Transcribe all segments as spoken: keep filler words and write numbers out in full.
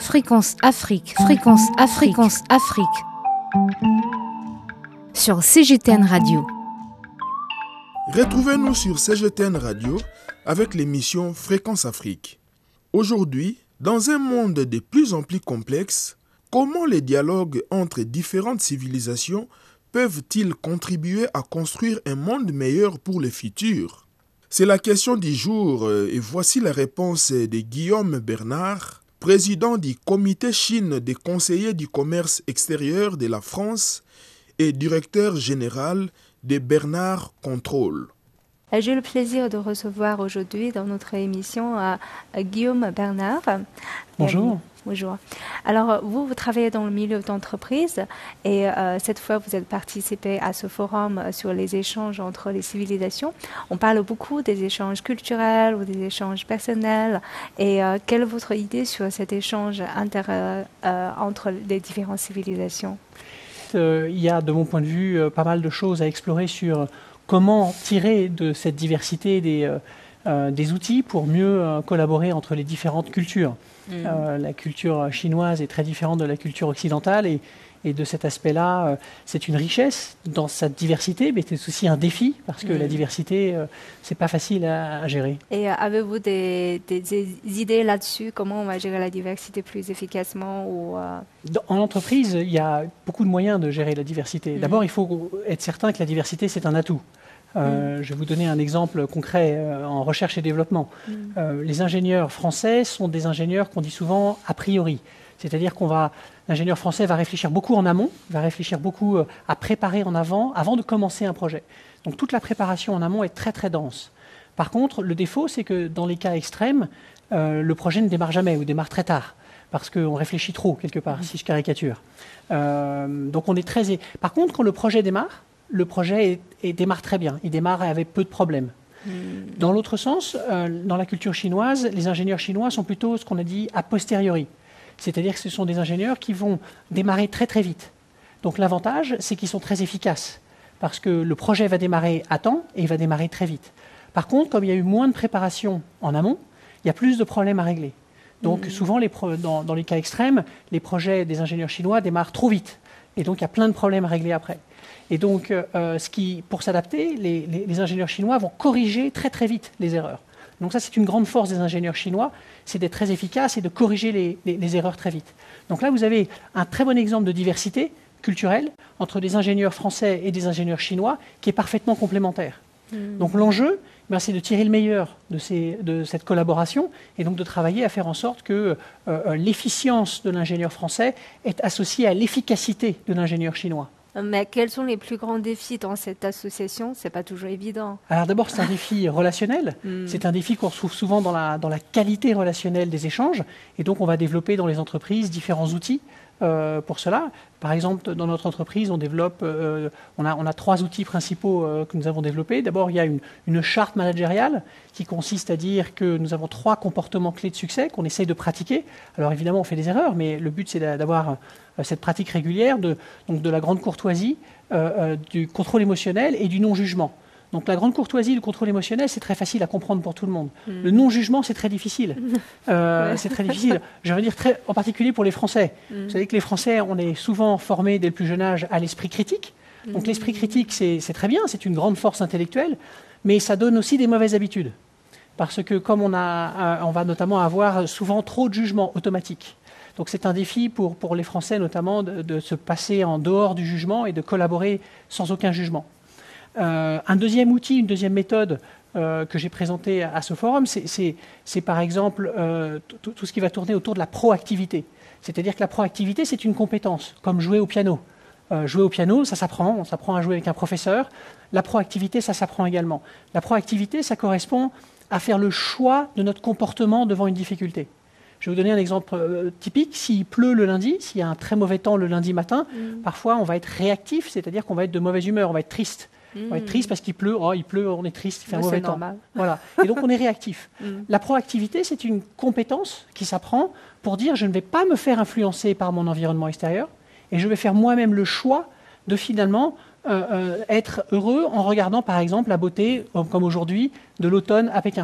Fréquence Afrique, Fréquence Afrique, Fréquence Afrique. Sur C G T N Radio. Retrouvez-nous sur C G T N Radio avec l'émission Fréquence Afrique. Aujourd'hui, dans un monde de plus en plus complexe, comment les dialogues entre différentes civilisations peuvent-ils contribuer à construire un monde meilleur pour le futur? C'est la question du jour et voici la réponse de Guillaume Bernard, président du Comité Chine des conseillers du commerce extérieur de la France et directeur général de Bernard Control. J'ai le plaisir de recevoir aujourd'hui dans notre émission euh, Guillaume Bernard. Bonjour. Euh, bonjour. Alors, vous, vous travaillez dans le milieu d'entreprise et euh, cette fois, vous avez participé à ce forum sur les échanges entre les civilisations. On parle beaucoup des échanges culturels ou des échanges personnels. Et euh, quelle est votre idée sur cet échange inter, euh, entre les différentes civilisations? euh, Il y a, de mon point de vue, euh, pas mal de choses à explorer sur comment tirer de cette diversité des, euh, euh, des outils pour mieux euh, collaborer entre les différentes cultures. Mmh. Euh, la culture chinoise est très différente de la culture occidentale et, et de cet aspect-là, euh, c'est une richesse dans sa diversité, mais c'est aussi un défi parce que mmh. la diversité, euh, c'est pas facile à, à gérer. Et euh, avez-vous des, des, des idées là-dessus, comment on va gérer la diversité plus efficacement ou, euh... Dans, En entreprise, il y a beaucoup de moyens de gérer la diversité. Mmh. D'abord, il faut être certain que la diversité, c'est un atout. Euh, mmh. Je vais vous donner un exemple concret euh, en recherche et développement. Mmh. Euh, les ingénieurs français sont des ingénieurs qu'on dit souvent a priori. C'est-à-dire qu'on va, l'ingénieur français va réfléchir beaucoup en amont, va réfléchir beaucoup euh, à préparer en avant, avant de commencer un projet. Donc toute la préparation en amont est très très dense. Par contre, le défaut, c'est que dans les cas extrêmes, euh, le projet ne démarre jamais ou démarre très tard. Parce qu'on réfléchit trop, quelque part, mmh. si je caricature. Euh, donc on est très... Par contre, quand le projet démarre, le projet est, est, démarre très bien. Il démarre avec peu de problèmes. Mmh. Dans l'autre sens, euh, dans la culture chinoise, les ingénieurs chinois sont plutôt ce qu'on a dit a posteriori. C'est-à-dire que ce sont des ingénieurs qui vont démarrer très très vite. Donc l'avantage, c'est qu'ils sont très efficaces. Parce que le projet va démarrer à temps et il va démarrer très vite. Par contre, comme il y a eu moins de préparation en amont, il y a plus de problèmes à régler. Donc mmh. souvent, les pro- dans, dans les cas extrêmes, les projets des ingénieurs chinois démarrent trop vite. Et donc il y a plein de problèmes à régler après. Et donc, euh, ce qui, pour s'adapter, les, les, les ingénieurs chinois vont corriger très très vite les erreurs. Donc ça, c'est une grande force des ingénieurs chinois, c'est d'être très efficaces et de corriger les, les, les erreurs très vite. Donc là, vous avez un très bon exemple de diversité culturelle entre des ingénieurs français et des ingénieurs chinois qui est parfaitement complémentaire. Mmh. Donc l'enjeu, ben, c'est de tirer le meilleur de, ces, de cette collaboration et donc de travailler à faire en sorte que euh, l'efficience de l'ingénieur français est associée à l'efficacité de l'ingénieur chinois. Mais quels sont les plus grands défis dans cette association? C'est pas toujours évident. Alors d'abord, c'est un défi relationnel. Mm. C'est un défi qu'on retrouve souvent dans la, dans la qualité relationnelle des échanges. Et donc, on va développer dans les entreprises différents outils euh, pour cela. Par exemple, dans notre entreprise, on développe, euh, on a, on a trois outils principaux euh, que nous avons développés. D'abord, il y a une, une charte managériale qui consiste à dire que nous avons trois comportements clés de succès qu'on essaye de pratiquer. Alors évidemment, on fait des erreurs, mais le but, c'est d'avoir euh, cette pratique régulière de, donc de la grande courtoisie, euh, euh, du contrôle émotionnel et du non-jugement. Donc la grande courtoisie, le contrôle émotionnel, c'est très facile à comprendre pour tout le monde. Mmh. Le non-jugement, c'est très difficile. Euh, ouais. C'est très difficile. Je veux dire, très, en particulier pour les Français. Mmh. Vous savez que les Français, on est souvent formés dès le plus jeune âge à l'esprit critique. Donc mmh. l'esprit critique, c'est, c'est très bien, c'est une grande force intellectuelle, mais ça donne aussi des mauvaises habitudes. Parce que comme on, a, on va notamment avoir souvent trop de jugements automatiques. Donc c'est un défi pour, pour les Français notamment de, de se passer en dehors du jugement et de collaborer sans aucun jugement. Euh, un deuxième outil, une deuxième méthode euh, que j'ai présentée à, à ce forum, c'est, c'est, c'est par exemple euh, tout, tout ce qui va tourner autour de la proactivité. C'est-à-dire que la proactivité, c'est une compétence, comme jouer au piano. Euh, jouer au piano, ça s'apprend, on s'apprend à jouer avec un professeur. La proactivité, ça s'apprend également. La proactivité, ça correspond à faire le choix de notre comportement devant une difficulté. Je vais vous donner un exemple euh, typique. S'il pleut le lundi, s'il y a un très mauvais temps le lundi matin, mmh. parfois on va être réactif, c'est-à-dire qu'on va être de mauvaise humeur, on va être triste. Mmh. On va être triste parce qu'il pleut, oh, il pleut, on est triste, il fait oui, un mauvais temps. Normal. Voilà. Et donc on est réactif. Mmh. La proactivité, c'est une compétence qui s'apprend pour dire je ne vais pas me faire influencer par mon environnement extérieur et je vais faire moi-même le choix de finalement euh, euh, être heureux en regardant par exemple la beauté, comme aujourd'hui, de l'automne à Pékin.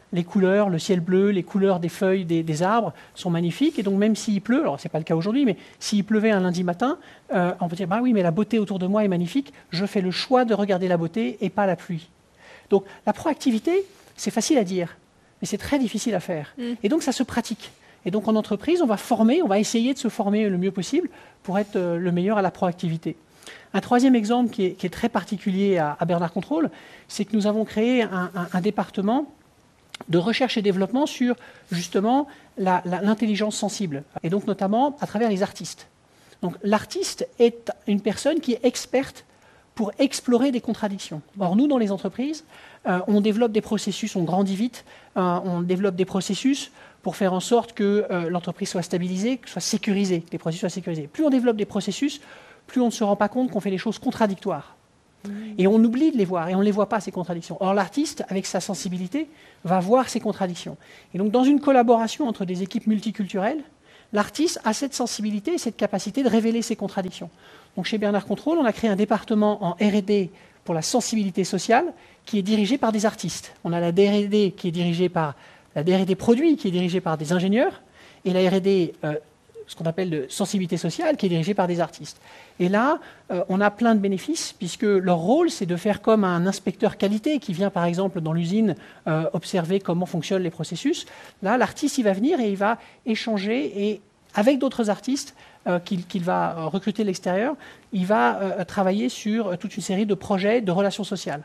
les couleurs, le ciel bleu, les couleurs des feuilles des, des arbres sont magnifiques. Et donc même s'il pleut, alors ce n'est pas le cas aujourd'hui, mais s'il pleuvait un lundi matin, euh, on peut dire, bah oui, mais la beauté autour de moi est magnifique, je fais le choix de regarder la beauté et pas la pluie. Donc la proactivité, c'est facile à dire, mais c'est très difficile à faire. Mm. Et donc ça se pratique. Et donc en entreprise, on va former, on va essayer de se former le mieux possible pour être euh, le meilleur à la proactivité. Un troisième exemple qui est, qui est très particulier à, à Bernard Contrôle, c'est que nous avons créé un, un, un département de recherche et développement sur justement la, la, l'intelligence sensible, et donc notamment à travers les artistes. Donc l'artiste est une personne qui est experte pour explorer des contradictions. Or nous, dans les entreprises, euh, on développe des processus, on grandit vite, euh, on développe des processus pour faire en sorte que euh, l'entreprise soit stabilisée, que soit sécurisée, que les processus soient sécurisés. Plus on développe des processus, plus on ne se rend pas compte qu'on fait des choses contradictoires. Mmh. Et on oublie de les voir, et on ne les voit pas, ces contradictions. Or, l'artiste, avec sa sensibilité, va voir ces contradictions. Et donc, dans une collaboration entre des équipes multiculturelles, l'artiste a cette sensibilité et cette capacité de révéler ces contradictions. Donc, chez Bernard Contrôle, on a créé un département en R et D pour la sensibilité sociale qui est dirigé par des artistes. On a la D R et D qui est dirigée par la D R et D produit qui est dirigée par des ingénieurs, et la R et D, euh, ce qu'on appelle de sensibilité sociale, qui est dirigée par des artistes. Et là, euh, on a plein de bénéfices, puisque leur rôle, c'est de faire comme un inspecteur qualité qui vient, par exemple, dans l'usine, euh, observer comment fonctionnent les processus. Là, l'artiste, il va venir et il va échanger, et avec d'autres artistes euh, qu'il, qu'il va recruter de l'extérieur, il va euh, travailler sur toute une série de projets de relations sociales.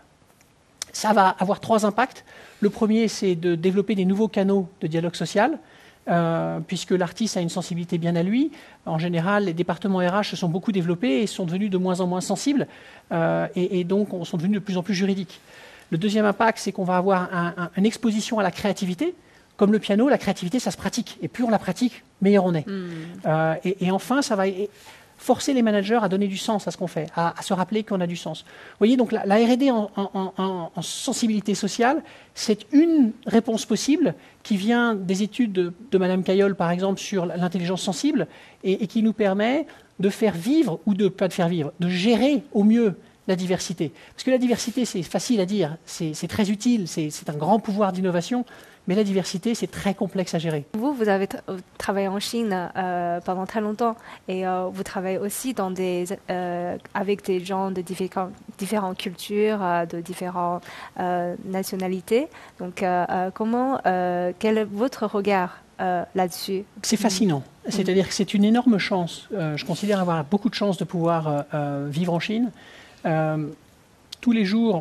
Ça va avoir trois impacts. Le premier, c'est de développer des nouveaux canaux de dialogue social, euh, puisque l'artiste a une sensibilité bien à lui. En général, les départements R H se sont beaucoup développés et sont devenus de moins en moins sensibles, euh, et, et donc sont devenus de plus en plus juridiques. Le deuxième impact, c'est qu'on va avoir un, un, une exposition à la créativité. Comme le piano, la créativité, ça se pratique. Et plus on la pratique, meilleur on est. Mmh. Euh, et, et enfin, ça va forcer les managers à donner du sens à ce qu'on fait, à, à se rappeler qu'on a du sens. Vous voyez, donc la, la R et D en, en, en, en sensibilité sociale, c'est une réponse possible qui vient des études de, de Madame Caillol, par exemple, sur l'intelligence sensible, et, et qui nous permet de faire vivre, ou de pas de faire vivre, de gérer au mieux la diversité. Parce que la diversité, c'est facile à dire, c'est, c'est très utile, c'est, c'est un grand pouvoir d'innovation, mais la diversité, c'est très complexe à gérer. Vous, vous avez tra- travaillé en Chine euh, pendant très longtemps, et euh, vous travaillez aussi dans des, euh, avec des gens de différents, différentes cultures, euh, de différentes euh, nationalités. Donc, euh, euh, comment, euh, quel est votre regard euh, là-dessus? C'est fascinant. Mmh. C'est-à-dire que c'est une énorme chance. Euh, je considère avoir beaucoup de chance de pouvoir euh, vivre en Chine. Euh, tous les jours,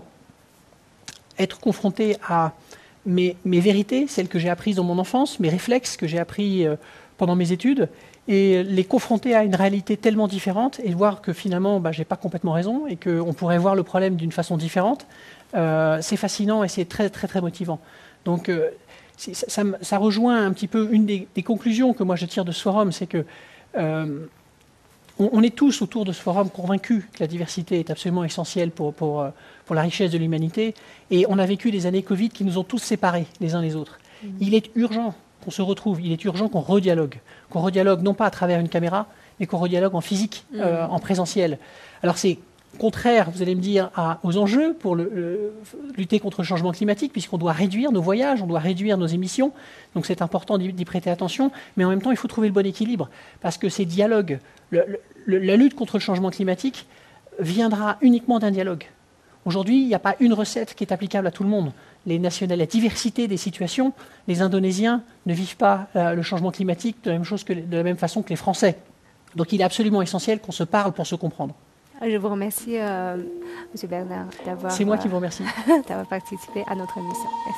être confronté à Mes, mes vérités, celles que j'ai apprises dans mon enfance, mes réflexes que j'ai appris euh, pendant mes études, et les confronter à une réalité tellement différente et voir que finalement, bah, je n'ai pas complètement raison et qu'on pourrait voir le problème d'une façon différente, euh, c'est fascinant et c'est très, très, très motivant. Donc, euh, c'est, ça, ça, ça rejoint un petit peu une des, des conclusions que moi je tire de ce forum, c'est que euh, on, on est tous autour de ce forum convaincus que la diversité est absolument essentielle pour, pour, pour la richesse de l'humanité. Et on a vécu des années Covid qui nous ont tous séparés les uns les autres. Mmh. Il est urgent qu'on se retrouve, il est urgent qu'on redialogue. Qu'on redialogue non pas à travers une caméra, mais qu'on redialogue en physique, mmh. euh, en présentiel. Alors c'est contraire, vous allez me dire, à, aux enjeux pour le, le, lutter contre le changement climatique, puisqu'on doit réduire nos voyages, on doit réduire nos émissions. Donc c'est important d'y, d'y prêter attention. Mais en même temps, il faut trouver le bon équilibre. Parce que ces dialogues, le, le, la lutte contre le changement climatique viendra uniquement d'un dialogue. Aujourd'hui, il n'y a pas une recette qui est applicable à tout le monde. Les nationales, la diversité des situations, les Indonésiens ne vivent pas euh, le changement climatique de la même chose que, de la même façon que les Français. Donc il est absolument essentiel qu'on se parle pour se comprendre. Je vous remercie, euh, M. Bernard, d'avoir, C'est moi qui vous remercie. d'avoir participé à notre émission. Merci.